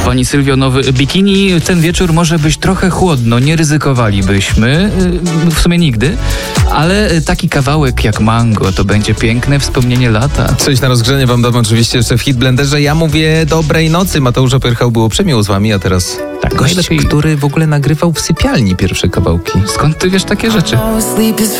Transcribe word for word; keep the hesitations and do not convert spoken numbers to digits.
Pani Sylwio, nowy bikini. Ten wieczór może być trochę chłodno, nie ryzykowalibyśmy, w sumie nigdy, ale taki kawałek jak Mango to będzie piękne wspomnienie lata. Coś na rozgrzenie wam dam oczywiście jeszcze w Hit Blenderze. Ja mówię dobrej nocy. Mateusz Opyrchał, było przemiło z wami, a teraz Tak, gość, najlepiej- który w ogóle nagrywał w sypialni pierwsze kawałki. Skąd ty wiesz takie rzeczy? Sleep is